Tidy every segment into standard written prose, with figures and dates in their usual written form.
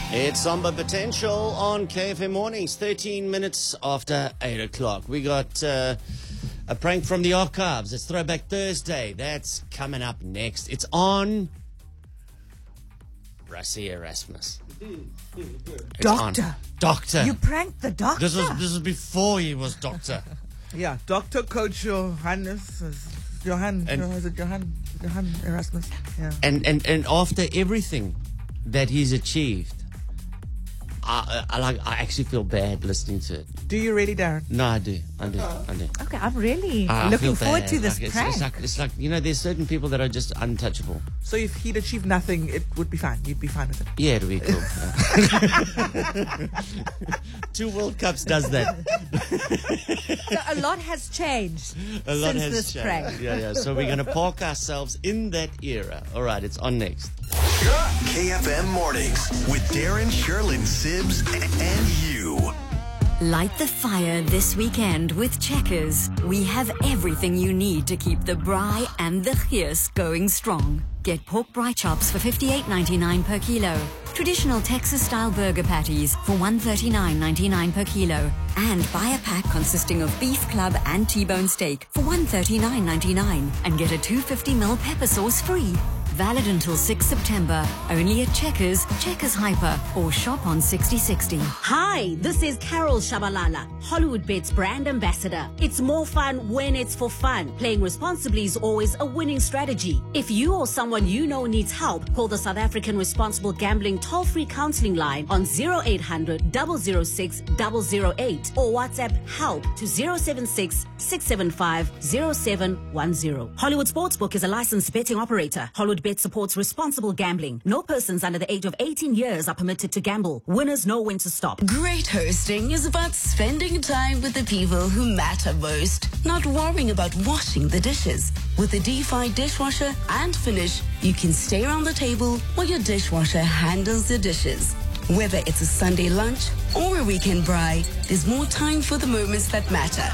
It's Samba Potential on KFM Mornings, 13 minutes after 8 o'clock. We got a prank from the archives. It's Throwback Thursday. That's coming up next. It's on Rassie Erasmus. It's Doctor. on. Doctor. You pranked the doctor. This was before he was doctor. Yeah, Dr. Coach Johannes. Johan Erasmus. Yeah. And after everything that he's achieved, I actually feel bad listening to it. Do you really, Darren? No, I do. Okay, I'm really I looking feel forward bad. to this prank. It's like, there's certain people that are just untouchable. So if he'd achieved nothing, it would be fine. You'd be fine with it. Yeah, it'll be cool. 2 World Cups does that. So a lot has changed A lot since has this changed. prank. Yeah. So we're going to park ourselves in that era. All right, it's on next. KFM Mornings with Darren, Sherlyn, Sims, and you. Light the fire this weekend with Checkers. We have everything you need to keep the braai and the geus going strong. Get pork braai chops for $58.99 per kilo. Traditional Texas-style burger patties for $139.99 per kilo. And buy a pack consisting of beef club and T-bone steak for $139.99 and get a 250ml pepper sauce free. Valid until 6 September. Only at Checkers, Checkers Hyper, or shop on 6060. Hi, this is Carol Shabalala, Hollywood Bet's brand ambassador. It's more fun when it's for fun. Playing responsibly is always a winning strategy. If you or someone you know needs help, call the South African Responsible Gambling toll-free counseling line on 0800 006 008 or WhatsApp help to 076 675 0710. Hollywood Sportsbook is a licensed betting operator. Hollywood Bet supports responsible gambling. No persons under the age of 18 years are permitted to gamble. Winners know when to stop. Great hosting is about spending time with the people who matter most, not worrying about washing the dishes. With the D5 dishwasher and finish, you can stay around the table while your dishwasher handles the dishes. Whether it's a Sunday lunch or a weekend braai, there's more time for the moments that matter.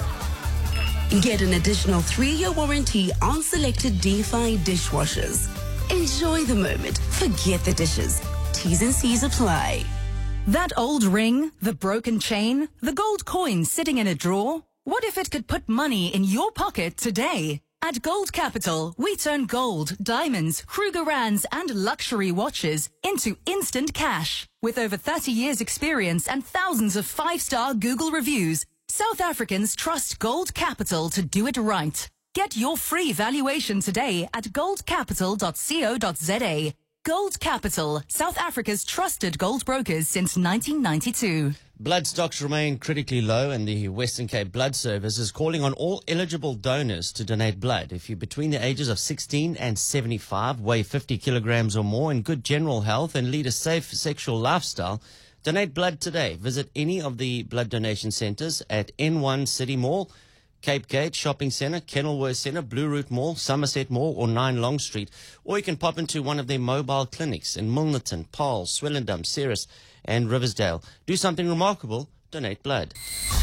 Get an additional 3-year warranty on selected D5 dishwashers. Enjoy the moment. Forget the dishes. T's and C's apply. That old ring, the broken chain, the gold coin sitting in a drawer. What if it could put money in your pocket today? At Gold Capital, we turn gold, diamonds, Krugerrands, and luxury watches into instant cash. With over 30 years experience and thousands of 5-star Google reviews, South Africans trust Gold Capital to do it right. Get your free valuation today at goldcapital.co.za. Gold Capital, South Africa's trusted gold brokers since 1992. Blood stocks remain critically low, and the Western Cape Blood Service is calling on all eligible donors to donate blood. If you're between the ages of 16 and 75, weigh 50 kilograms or more, in good general health, and lead a safe sexual lifestyle, donate blood today. Visit any of the blood donation centers at N1 City Mall, Cape Gate Shopping Centre, Kenilworth Centre, Blue Route Mall, Somerset Mall, or 9 Long Street. Or you can pop into one of their mobile clinics in Milnerton, Paarl, Swellendam, Ceres, and Riversdale. Do something remarkable. Donate blood.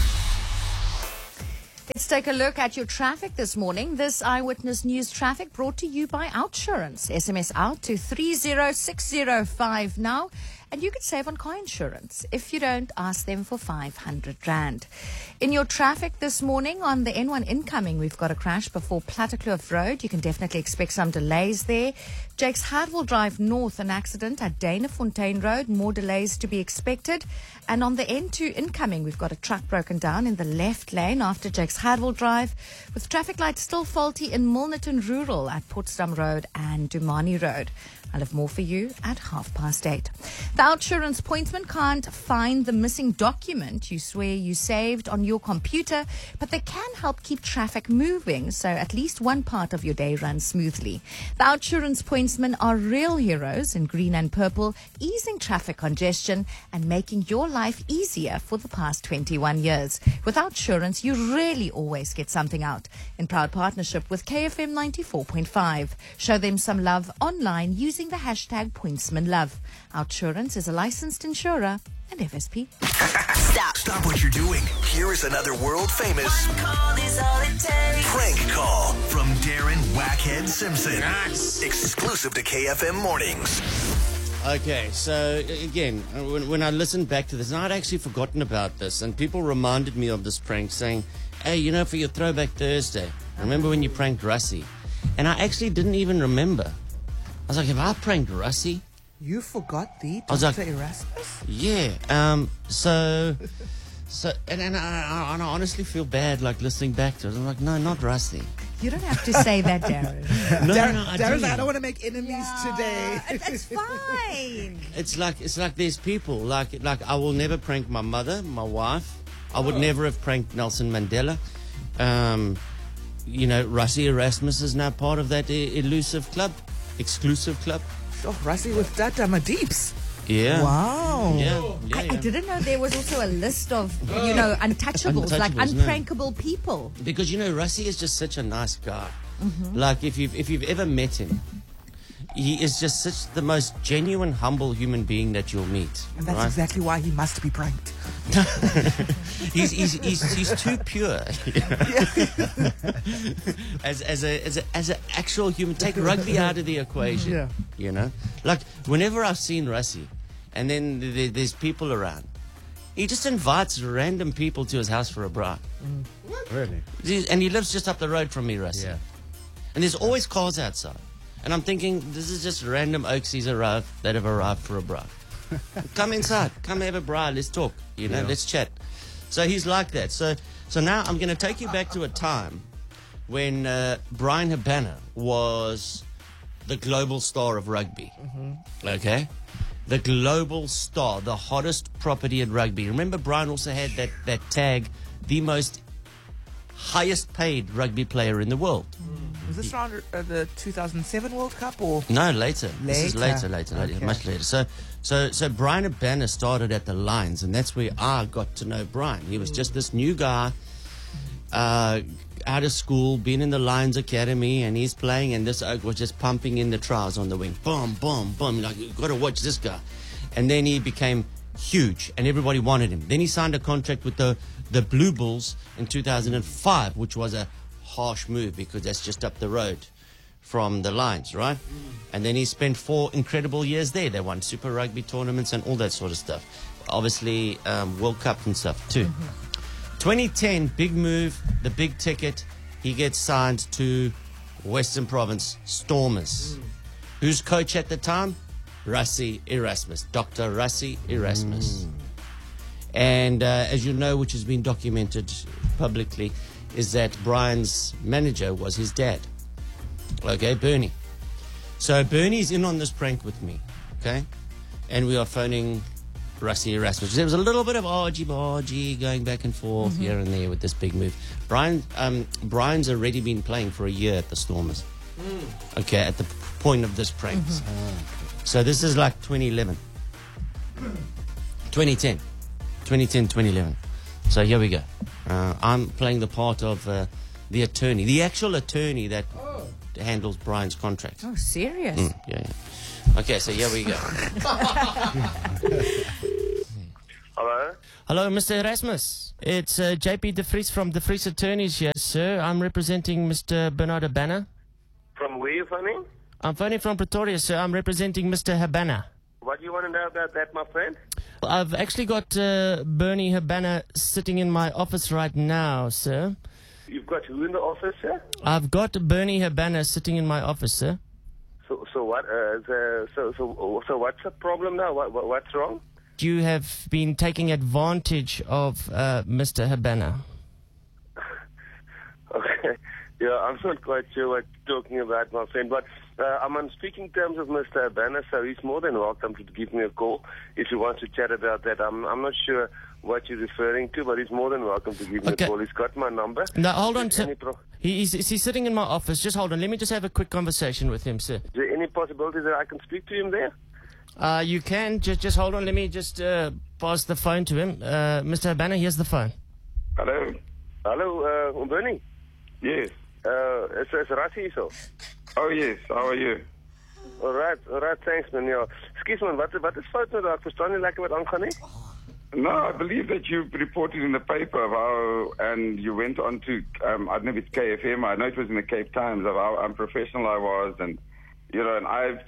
Let's take a look at your traffic this morning. This Eyewitness News traffic brought to you by Outsurance. SMS out to 30605 now. And you can save on car insurance. If you don't, ask them for 500 Rand. In your traffic this morning on the N1 incoming, we've got a crash before Plattekloof Road. You can definitely expect some delays there. Jakes Hardwell Drive North, an accident at Danafontein Road. More delays to be expected. And on the N2 incoming, we've got a truck broken down in the left lane after Jakes Hardwell Drive, with traffic lights still faulty in Milnerton Rural at Potsdam Road and Dumani Road. I'll have more for you at 8:30. The Outsurance pointsman can't find the missing document you swear you saved on your computer, but they can help keep traffic moving so at least one part of your day runs smoothly. The Outsurance pointsmen are real heroes in green and purple, easing traffic congestion and making your life easier for the past 21 years. With Outsurance, you really always get something out. In proud partnership with KFM 94.5. Show them some love online using the hashtag PointsmanLove. Outsurance is a licensed insurer and FSP. Stop what you're doing. Here is another world famous prank call from Darren Wackhead Simpson. Nice. Exclusive to KFM Mornings. Okay, so again, when I listened back to this, and I'd actually forgotten about this, and people reminded me of this prank saying, hey, you know, for your Throwback Thursday, remember when you pranked Russie? And I actually didn't even remember. I was like, have I pranked Russie? You forgot the I was Dr. like- Erasmus? Yeah. And I honestly feel bad, like, listening back to it. I'm like, no, not Russie. You don't have to say that, Darren. No, Darren's like, I do. don't want to make enemies today. It's fine. It's like there's people, like I will never prank my mother, my wife. I would never have pranked Nelson Mandela. You know, Russie Erasmus is now part of that exclusive club. Oh, Russie with Tata Madeeps. Yeah. Wow. Yeah. I didn't know there was also a list of, untouchables, like Untouchables, no. unprankable people. Because, you know, Russie is just such a nice guy. Like, if you've ever met him, he is just such the most genuine, humble human being that you'll meet. And that's right? exactly why he must be pranked. He's too pure. as an actual human, take rugby out of the equation. Yeah. You know, like whenever I've seen Russie, and then there's people around, he just invites random people to his house for a braai. Really? And he lives just up the road from me, Russie. Yeah. And there's always cars outside. And I'm thinking, this is just random Oaksies that have arrived for a braai. Come inside. Come have a braai. Let's talk. You know, let's chat. So he's like that. So now I'm going to take you back to a time when Brian Habana was the global star of rugby. Okay? The global star, the hottest property at rugby. Remember, Brian also had that tag, the most highest paid rugby player in the world. Was this around the 2007 World Cup or? No, later. This is Later. later, Okay. much later. So Brian Habana started at the Lions, and that's where I got to know Brian. He was just this new guy, out of school, been in the Lions Academy, and he's playing, and this oak was just pumping in the trials on the wing. Boom, boom, boom. Like, you've got to watch this guy. And then he became huge, and everybody wanted him. Then he signed a contract with the Blue Bulls in 2005, which was a harsh move because that's just up the road from the Lions, right? And then he spent 4 incredible years there. They won Super Rugby tournaments and all that sort of stuff. Obviously, World Cup and stuff too. 2010, big move, the big ticket. He gets signed to Western Province Stormers. Who's coach at the time? Russie Erasmus, Dr. Russie Erasmus. And as you know, which has been documented publicly, is that Brian's manager was his dad. Okay, Bernie. So Bernie's in on this prank with me, okay? And we are phoning Russie Erasmus. There was a little bit of argy-bargy going back and forth here and there with this big move. Brian's already been playing for a year at the Stormers. Okay, at the point of this prank. So this is like 2011. 2010. 2011. So here we go. I'm playing the part of the attorney, the actual attorney that handles Brian's contract. Oh, serious? Yeah. Okay, so here we go. Hello? Hello, Mr. Erasmus. It's JP De Vries from De Vries Attorneys here, sir. I'm representing Mr. Bernard Habana. From where you phoning? I'm phoning from Pretoria, sir. I'm representing Mr. Habana. What do you want to know about that, my friend? I've actually got Bernie Habana sitting in my office right now, sir. You've got who in the office, sir? I've got Bernie Habana sitting in my office, sir. So what? So what's the problem now? What's wrong? You have been taking advantage of Mr. Habana. Okay. Yeah, I'm not quite sure what you're talking about, my friend, but I'm on speaking terms with Mr. Habana, so he's more than welcome to give me a call if he wants to chat about that. I'm not sure what you're referring to, but he's more than welcome to give me a call. He's got my number. Now, hold on, sir. He's sitting in my office. Just hold on. Let me just have a quick conversation with him, sir. Is there any possibility that I can speak to him there? You can. Just hold on. Let me just pass the phone to him. Mr. Habana, here's the phone. Hello? Hello, Bernie? Yes. It's Rassie so. Oh, yes. How are you? All right, thanks, man. Ja. Excuse me, wat is fout met dat? Verstaan nie lekker wat aangaan nie? No, I believe that you reported in the paper of how, and you went on to, I don't know if it's KFM, I know it was in the Cape Times, of how unprofessional I was, and, and I've just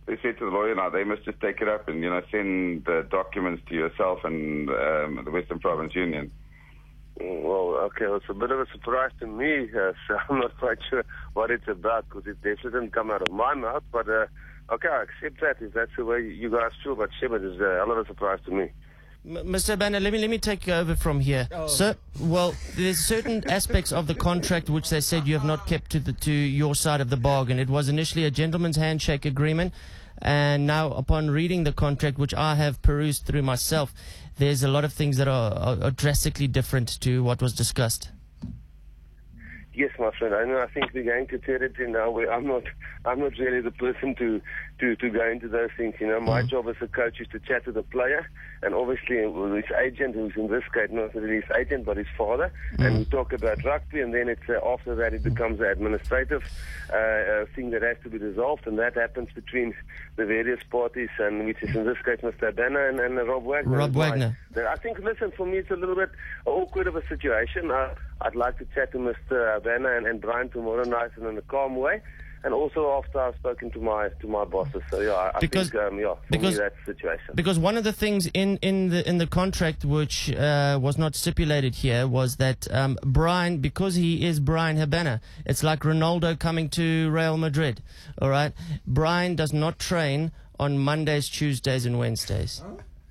they said to the lawyer, now they must just take it up and, send the documents to yourself and the Western Province Union. Well, okay, well, it's a bit of a surprise to me, so I'm not quite sure what it's about, because it definitely didn't come out of my mouth, but okay, I accept that if that's the way you guys feel, but Shepard is a hell of a surprise to me. Mr. Habana, let me take over from here. Sir, well, there's certain aspects of the contract which they said you have not kept to your side of the bargain. It was initially a gentleman's handshake agreement, and now upon reading the contract, which I have perused through myself, there's a lot of things that are drastically different to what was discussed. Yes, my friend. I think we're going to territory now where I'm not really the person to go into those things. My job as a coach is to chat to the player, and obviously his agent, who's in this case not really his agent but his father, and we talk about rugby, and then it's after that it becomes an administrative thing that has to be resolved, and that happens between the various parties, and which is in this case Mr. Habana and Rob Wagner. Rob Wagner. I think, listen, for me it's a little bit awkward of a situation. I'd like to chat to Mr. Habana and Brian tomorrow night in a calm way, and also after I've spoken to my bosses. So I think for me that's the situation. Because one of the things in the contract which was not stipulated here was that Brian, because he is Brian Habana, it's like Ronaldo coming to Real Madrid. All right, Brian does not train on Mondays, Tuesdays, and Wednesdays.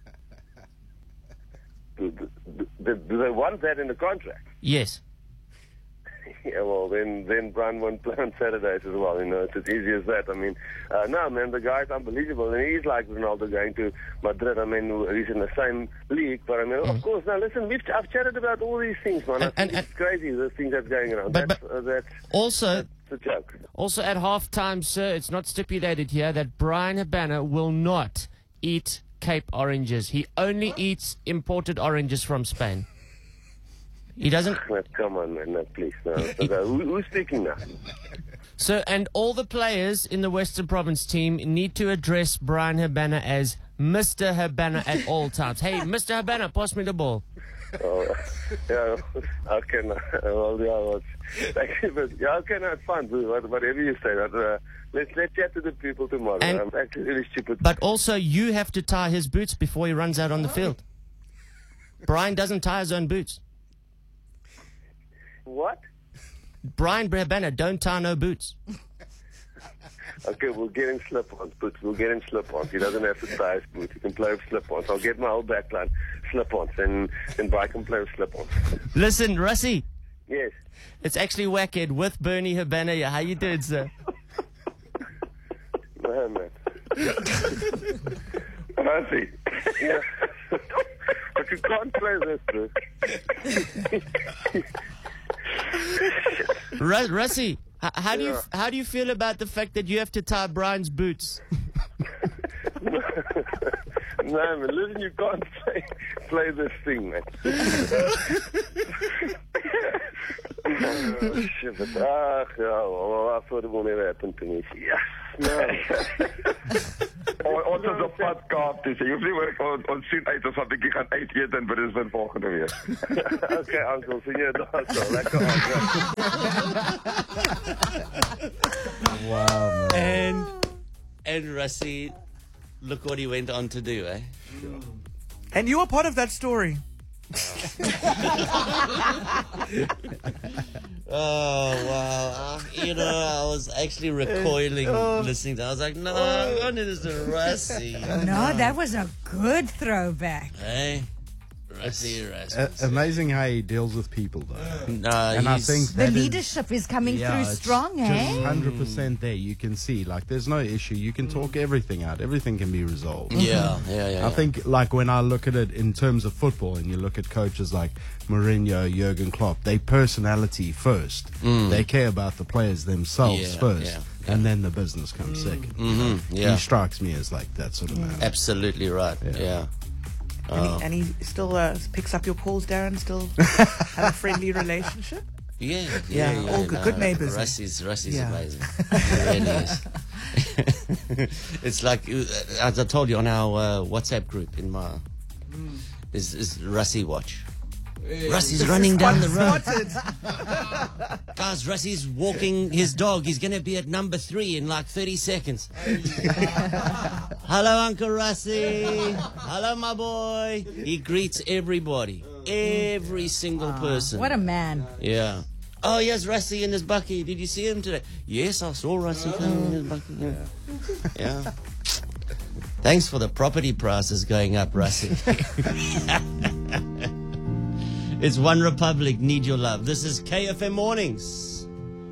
Do they want that in the contract? Yes. Yeah, well, then Brian won't play on Saturdays as well. It's as easy as that. I mean, no, man, the guy's unbelievable. And he's like Ronaldo going to Madrid. I mean, he's in the same league. But, I mean, of course, now, listen, I've chatted about all these things, man. I think it's crazy, the things that's going around. That's also, a joke. Also, at halftime, sir, it's not stipulated here that Brian Habana will not eat Cape oranges. He only eats imported oranges from Spain. He doesn't... Come on, man. No, please. No. Who's speaking now? So, and all the players in the Western Province team need to address Brian Habana as Mr. Habana at all times. Hey, Mr. Habana, pass me the ball. Oh, yeah, okay, no. Well, yeah, thank you, but yeah, okay, no, it's fine. Whatever you say. Let's chat to the people tomorrow. I'm actually really stupid. But also, you have to tie his boots before he runs out on the field. Brian doesn't tie his own boots. What? Brian Habana don't tie no boots. Okay, we'll get him slip-ons, but we'll get him slip-ons. He doesn't have to tie his boots. He can play with slip-ons. I'll get my whole backline slip-ons, and Brian can play with slip-ons. Listen, Russie. Yes? It's actually Wackhead with Bernie Habana here. How you doing, sir? No, man. Russie. Yeah. But you can't play this, bro. Russie, how do you feel about the fact that you have to tie Brian's boots? No, man, listen, you can't play this thing, man. Oh, shit, but, I thought it would never happen to me. Yes, no. Ons is op pad Kaap toe. Jy hoef nie oor ons sien uit of 'n bietjie gaan uit eet in Brisbane volgende week. Okay, uncle, sien jou daar so. Lekker aan. Wow, man. And Russie, look what he went on to do, eh? And you were part of that story. Oh, wow. I was actually recoiling listening to it. I was like, no, I need this to Russie. No, that was a good throwback. Hey, Russie. Amazing how he deals with people, though. And I think the leadership is coming through strong, eh? 100% there. You can see, like, there's no issue. You can talk everything out. Everything can be resolved. Yeah. I think, like, when I look at it in terms of football, and you look at coaches like Mourinho, Jurgen Klopp, they personality first. They care about the players themselves first, and then the business comes second. He strikes me as like that sort of man. Absolutely right. Yeah. And he still picks up your calls, Darren. Still have a friendly relationship. Yeah. All good neighbours. Russie's amazing. He really is. It's like, as I told you on our WhatsApp group in my is Russie Watch. Rusty's running down the road. Guys, Rusty's walking his dog. He's going to be at number 3 in like 30 seconds. Hello, Uncle Rusty. Hello, my boy. He greets everybody. Every single person. What a man. Yeah. Oh, yes, Rusty in his bucky. Did you see him today? Yes, I saw Rusty coming in his bucky. Yeah. Thanks for the property prices going up, Rusty. It's One Republic, Need Your Love. This is KFM Mornings.